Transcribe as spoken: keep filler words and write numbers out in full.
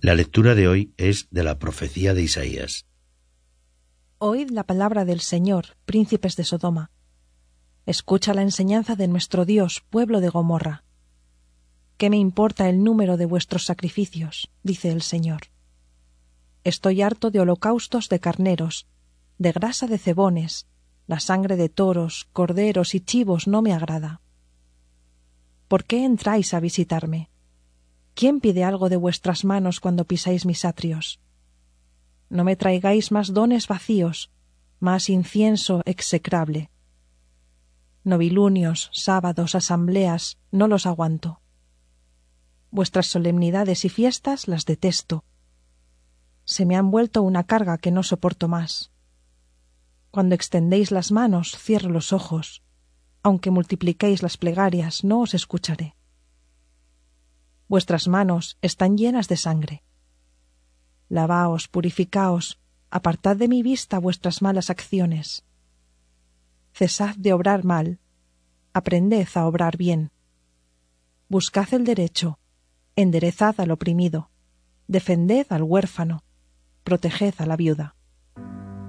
La lectura de hoy es de la profecía de Isaías. Oíd la palabra del Señor, príncipes de Sodoma. Escucha la enseñanza de nuestro Dios, pueblo de Gomorra. ¿Qué me importa el número de vuestros sacrificios?, dice el Señor. Estoy harto de holocaustos de carneros, de grasa de cebones, la sangre de toros, corderos y chivos no me agrada. ¿Por qué entráis a visitarme? ¿Quién pide algo de vuestras manos cuando pisáis mis atrios? No me traigáis más dones vacíos, más incienso execrable. Novilunios, sábados, asambleas, no los aguanto. Vuestras solemnidades y fiestas las detesto. Se me han vuelto una carga que no soporto más. Cuando extendéis las manos, cierro los ojos. Aunque multipliquéis las plegarias, no os escucharé. Vuestras manos están llenas de sangre. Lavaos, purificaos, apartad de mi vista vuestras malas acciones. Cesad de obrar mal, aprended a obrar bien. Buscad el derecho, enderezad al oprimido, defended al huérfano, proteged a la viuda.